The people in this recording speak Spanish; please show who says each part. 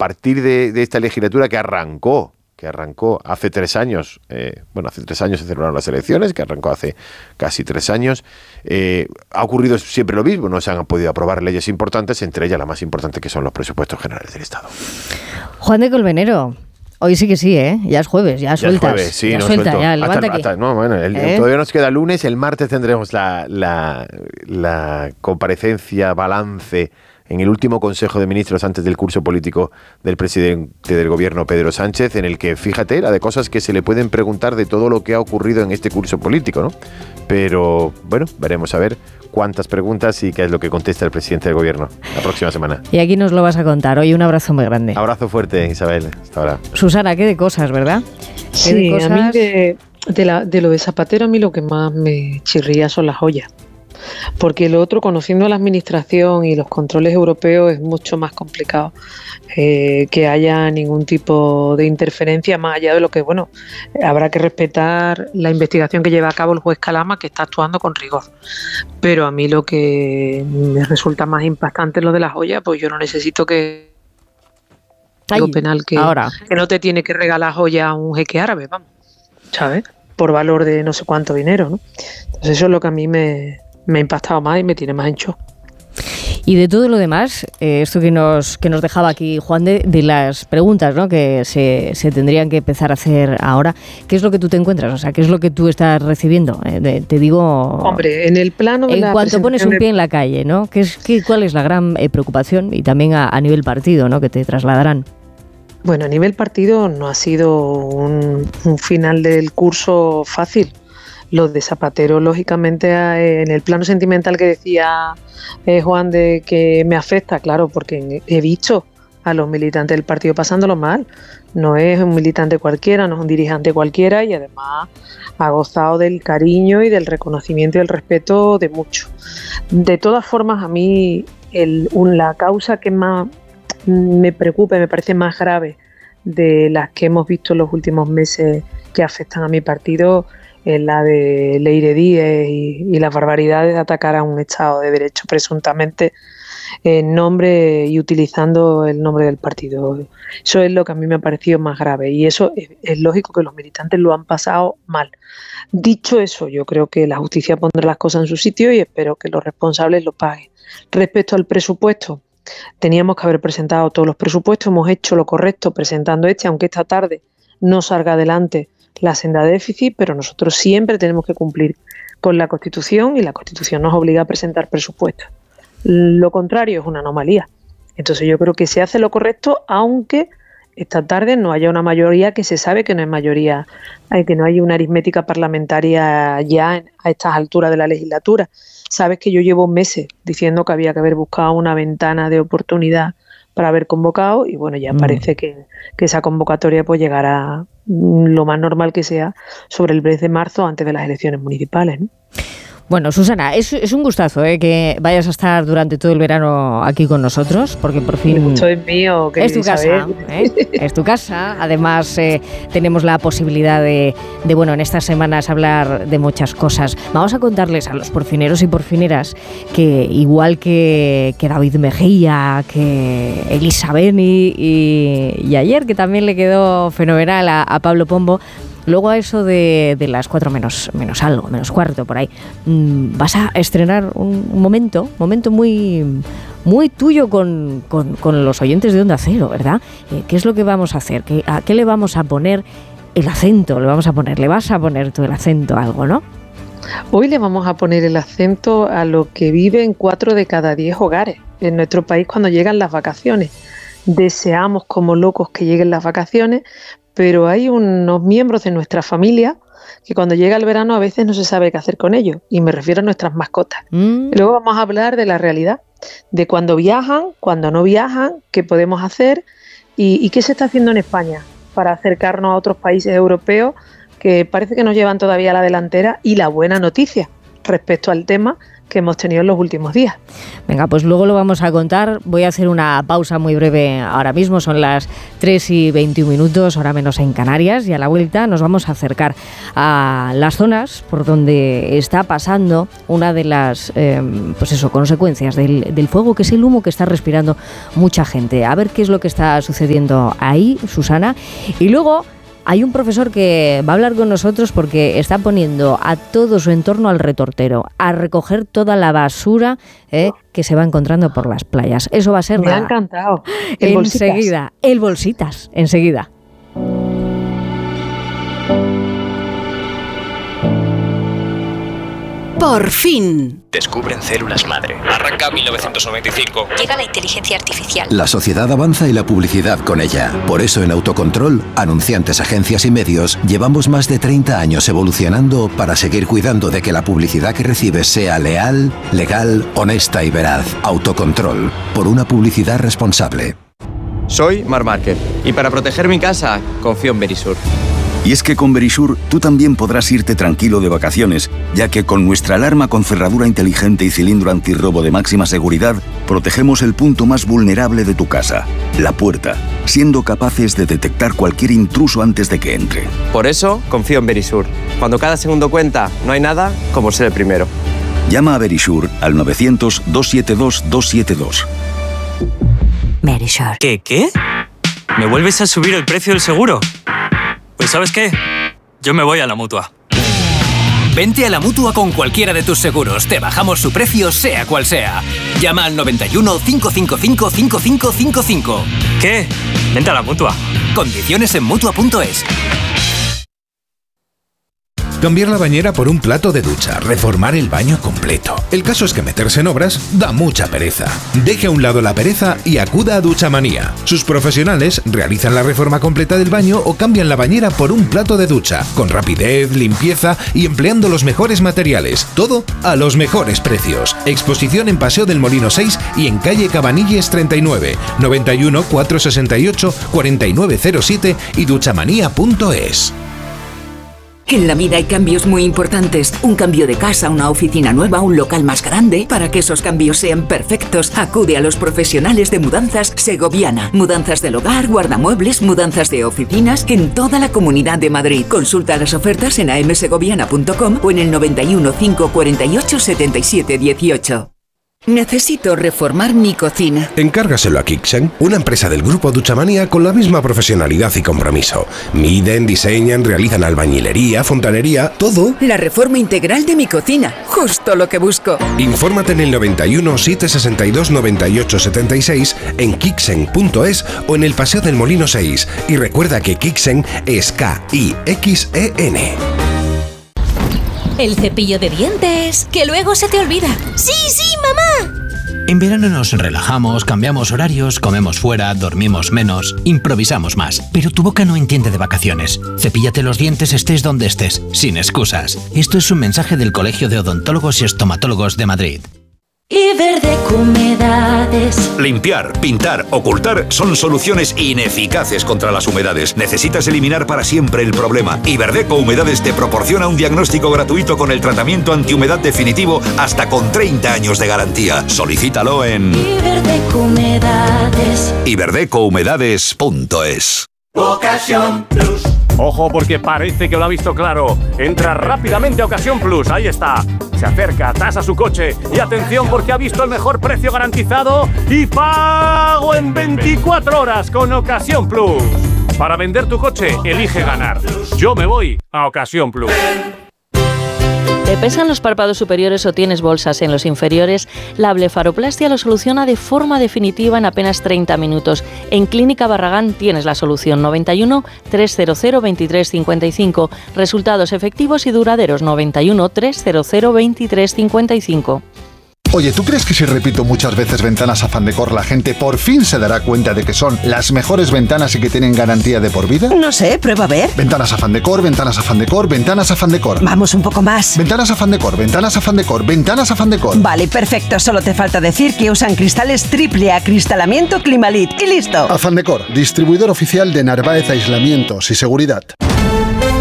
Speaker 1: partir de esta legislatura que arrancó hace 3 años, hace 3 años se celebraron las elecciones, que arrancó hace casi 3 años, ha ocurrido siempre lo mismo, no se han podido aprobar leyes importantes, entre ellas la más importante que son los presupuestos generales del Estado.
Speaker 2: Juan de Colmenero, hoy sí que sí, ya es jueves, ya sueltas. Ya es jueves,
Speaker 1: sí,
Speaker 2: ya
Speaker 1: no
Speaker 2: suelta,
Speaker 1: suelto.
Speaker 2: Ya, levanta aquí.
Speaker 1: Todavía nos queda lunes, el martes tendremos la comparecencia, balance en el último Consejo de Ministros antes del curso político del presidente del gobierno, Pedro Sánchez, en el que, fíjate, la de cosas que se le pueden preguntar de todo lo que ha ocurrido en este curso político, ¿no? Pero, bueno, veremos a ver cuántas preguntas y qué es lo que contesta el presidente del gobierno la próxima semana.
Speaker 2: Y aquí nos lo vas a contar. Hoy un abrazo muy grande.
Speaker 1: Abrazo fuerte, Isabel. Hasta ahora.
Speaker 2: Susana, qué de cosas, ¿verdad?
Speaker 3: Sí, a mí de lo de Zapatero, a mí lo que más me chirría son las joyas. Porque lo otro, conociendo la administración y los controles europeos, es mucho más complicado que haya ningún tipo de interferencia, más allá de lo que, bueno, habrá que respetar la investigación que lleva a cabo el juez Calama, que está actuando con rigor. Pero a mí lo que me resulta más impactante es lo de las joyas, pues yo no necesito que algo penal que no te tiene que regalar joya a un jeque árabe, vamos, ¿sabes? Por valor de no sé cuánto dinero, ¿no? Entonces eso es lo que a mí me ha impactado más y me tiene más en shock.
Speaker 2: Y de todo lo demás, esto que nos dejaba aquí Juan de las preguntas, ¿no?, que se tendrían que empezar a hacer ahora, ¿qué es lo que tú te encuentras? O sea, ¿qué es lo que tú estás recibiendo? Te digo...
Speaker 3: Hombre, en el plano de
Speaker 2: en cuanto pones un pie en la calle, ¿no? ¿Cuál es la gran preocupación? Y también a nivel partido, ¿no?, que te trasladarán.
Speaker 3: Bueno, a nivel partido no ha sido un final del curso fácil. Lo de Zapatero, lógicamente, en el plano sentimental que decía Juan de que me afecta, claro, porque he visto a los militantes del partido pasándolo mal. No es un militante cualquiera, no es un dirigente cualquiera y además ha gozado del cariño y del reconocimiento y del respeto de muchos. De todas formas, a mí la causa que más me preocupa y me parece más grave de las que hemos visto en los últimos meses que afectan a mi partido es la de Leire Díez y las barbaridades de atacar a un Estado de Derecho presuntamente en nombre y utilizando el nombre del partido. Eso es lo que a mí me ha parecido más grave y eso es lógico que los militantes lo han pasado mal. Dicho eso, yo creo que la justicia pondrá las cosas en su sitio y espero que los responsables lo paguen. Respecto al presupuesto, teníamos que haber presentado todos los presupuestos, hemos hecho lo correcto presentando aunque esta tarde no salga adelante la senda de déficit, pero nosotros siempre tenemos que cumplir con la Constitución y la Constitución nos obliga a presentar presupuestos. Lo contrario es una anomalía. Entonces yo creo que se hace lo correcto, aunque esta tarde no haya una mayoría, que se sabe que no hay mayoría, que no hay una aritmética parlamentaria ya a estas alturas de la legislatura. Sabes que yo llevo meses diciendo que había que haber buscado una ventana de oportunidad para haber convocado y bueno, ya parece que esa convocatoria pues llegará lo más normal que sea sobre el mes de marzo antes de las elecciones municipales, ¿no?
Speaker 2: Bueno, Susana, es un gustazo que vayas a estar durante todo el verano aquí con nosotros, porque por fin...
Speaker 3: El gusto es mío,
Speaker 2: es tu casa, es tu casa. Además, tenemos la posibilidad de, bueno, en estas semanas hablar de muchas cosas. Vamos a contarles a los porfineros y porfineras que, igual que David Mejía, que Elisa Beni y ayer, que también le quedó fenomenal a Pablo Pombo, luego a eso de las 4 menos algo, menos cuarto, por ahí, vas a estrenar un momento muy, muy tuyo con los oyentes de Onda Cero, ¿verdad? ¿Qué es lo que vamos a hacer? ¿A qué le vamos a poner el acento? Le vas a poner tú el acento a algo, ¿no?
Speaker 3: Hoy le vamos a poner el acento a lo que viven 4 de cada 10 hogares en nuestro país cuando llegan las vacaciones. Deseamos como locos que lleguen las vacaciones, pero hay unos miembros de nuestra familia que cuando llega el verano a veces no se sabe qué hacer con ellos, y me refiero a nuestras mascotas. Luego vamos a hablar de la realidad, de cuando viajan, cuando no viajan, qué podemos hacer y qué se está haciendo en España para acercarnos a otros países europeos que parece que nos llevan todavía a la delantera, y la buena noticia respecto al tema, que hemos tenido en los últimos días.
Speaker 2: Venga, pues luego lo vamos a contar. Voy a hacer una pausa muy breve ahora mismo. Son las 3:21, hora menos en Canarias, y a la vuelta nos vamos a acercar a las zonas por donde está pasando una de las consecuencias del fuego, que es el humo que está respirando mucha gente. A ver qué es lo que está sucediendo ahí, Susana. Y luego hay un profesor que va a hablar con nosotros porque está poniendo a todo su entorno al retortero, a recoger toda la basura que se va encontrando por las playas. Eso va a ser...
Speaker 3: Me ha encantado.
Speaker 2: Enseguida, el Bolsitas, enseguida.
Speaker 4: Por fin.
Speaker 5: Descubren células madre. Arranca 1995.
Speaker 6: Llega la inteligencia artificial.
Speaker 7: La sociedad avanza y la publicidad con ella. Por eso en Autocontrol, anunciantes, agencias y medios, llevamos más de 30 años evolucionando para seguir cuidando de que la publicidad que recibes sea leal, legal, honesta y veraz. Autocontrol. Por una publicidad responsable.
Speaker 5: Soy Marc Márquez y para proteger mi casa confío en Verisur.
Speaker 8: Y es que con Verisur tú también podrás irte tranquilo de vacaciones, ya que con nuestra alarma con cerradura inteligente y cilindro antirrobo de máxima seguridad, protegemos el punto más vulnerable de tu casa, la puerta, siendo capaces de detectar cualquier intruso antes de que entre.
Speaker 5: Por eso confío en Verisur. Cuando cada segundo cuenta, no hay nada como ser el primero.
Speaker 8: Llama a Verisur al 900-272-272.
Speaker 6: Verisur.
Speaker 9: ¿Qué? ¿Me vuelves a subir el precio del seguro? Pues ¿sabes qué? Yo me voy a la Mutua.
Speaker 10: Vente a la Mutua con cualquiera de tus seguros. Te bajamos su precio, sea cual sea. Llama al 91 555 5555.
Speaker 9: ¿Qué? Vente a la Mutua.
Speaker 10: Condiciones en Mutua.es.
Speaker 11: Cambiar la bañera por un plato de ducha, reformar el baño completo. El caso es que meterse en obras da mucha pereza. Deje a un lado la pereza y acuda a Duchamanía. Sus profesionales realizan la reforma completa del baño o cambian la bañera por un plato de ducha, con rapidez, limpieza y empleando los mejores materiales. Todo a los mejores precios. Exposición en Paseo del Molino 6 y en calle Cabanilles 39, 91 468 4907 y duchamanía.es.
Speaker 4: En la vida hay cambios muy importantes. Un cambio de casa, una oficina nueva, un local más grande. Para que esos cambios sean perfectos, acude a los profesionales de Mudanzas Segoviana. Mudanzas del hogar, guardamuebles, mudanzas de oficinas en toda la Comunidad de Madrid. Consulta las ofertas en amsegoviana.com o en el 91 548 77 18. Necesito reformar mi cocina.
Speaker 11: Encárgaselo a Kixen, una empresa del grupo Duchamanía con la misma profesionalidad y compromiso. Miden, diseñan, realizan albañilería, fontanería, todo.
Speaker 4: La reforma integral de mi cocina, justo lo que busco.
Speaker 11: Infórmate en el 91 762 98 76 en Kixen.es o en el Paseo del Molino 6. Y recuerda que Kixen es Kixen.
Speaker 6: El cepillo de dientes, que luego se te olvida. ¡Sí, mamá!
Speaker 10: En verano nos relajamos, cambiamos horarios, comemos fuera, dormimos menos, improvisamos más. Pero tu boca no entiende de vacaciones. Cepíllate los dientes estés donde estés, sin excusas. Esto es un mensaje del Colegio de Odontólogos y Estomatólogos de Madrid.
Speaker 6: Iberdeco Humedades.
Speaker 12: Limpiar, pintar, ocultar son soluciones ineficaces contra las humedades. Necesitas eliminar para siempre el problema. Iberdeco Humedades te proporciona un diagnóstico gratuito con el tratamiento antihumedad definitivo hasta con 30 años de garantía. Solicítalo en
Speaker 6: Iberdeco Humedades.
Speaker 12: iberdecouhumedades.es.
Speaker 13: Ocasión Plus. Ojo porque parece que lo ha visto claro. Entra rápidamente a Ocasión Plus, ahí está. Se acerca, tasa su coche y atención porque ha visto el mejor precio garantizado y pago en 24 horas con Ocasión Plus. Para vender tu coche, elige ganar. Yo me voy a Ocasión Plus.
Speaker 14: ¿Te pesan los párpados superiores o tienes bolsas en los inferiores? La blefaroplastia lo soluciona de forma definitiva en apenas 30 minutos. En Clínica Barragán tienes la solución. 91 300 2355. Resultados efectivos y duraderos. 91 300 2355.
Speaker 15: Oye, ¿tú crees que si repito muchas veces Ventanas Afán Decor la gente por fin se dará cuenta de que son las mejores ventanas y que tienen garantía de por vida?
Speaker 16: No sé, prueba a ver.
Speaker 15: Ventanas Afán Decor, Ventanas Afán Decor, Ventanas Afán Decor.
Speaker 16: Vamos un poco más.
Speaker 15: Ventanas Afán Decor, Ventanas Afán Decor, Ventanas Afán Decor.
Speaker 16: Vale, perfecto. Solo te falta decir que usan cristales triple acristalamiento Climalit. Y listo.
Speaker 15: Afán Decor, distribuidor oficial de Narváez Aislamientos y Seguridad.